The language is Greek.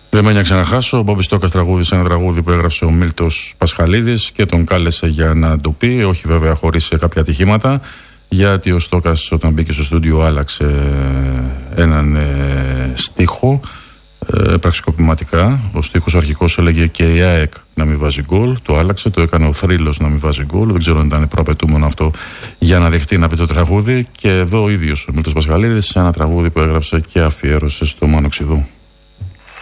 Δεν με ένιωξε να χάσω. Ο Μπόμπης Τόκας τραγούδισε ένα τραγούδι που έγραψε ο Μίλτος Πασχαλίδης και τον κάλεσε για να το πει, όχι βέβαια χωρίς κάποια ατυχήματα, γιατί ο Στόκας όταν μπήκε στο στούντιο άλλαξε έναν στίχο πραξικοπηματικά. Ο στίχος αρχικός έλεγε και η ΑΕΚ να μην βάζει γκολ, το άλλαξε, το έκανε ο Θρύλος να μην βάζει γκολ. Δεν ξέρω αν ήταν προαπαιτούμενο αυτό για να δεχτεί να πει το τραγούδι. Και εδώ ο ίδιος ο Μίλτος Πασχαλίδης σε ένα τραγούδι που έγραψε και αφιέρωσε στο Μάνο Ξηδού.